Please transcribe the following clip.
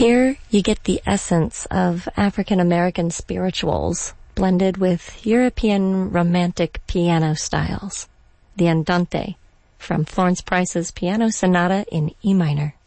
Here you get the essence of African-American spirituals blended with European romantic piano styles. The Andante from Florence Price's Piano Sonata in E minor.